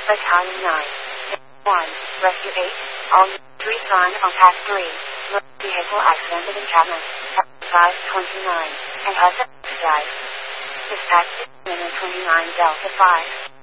Battalion 9. 1. Rescue 8. All units on path 3. Vehicle accident in Chapman. 529. And Hudson died. Dispatch 29 Delta 5.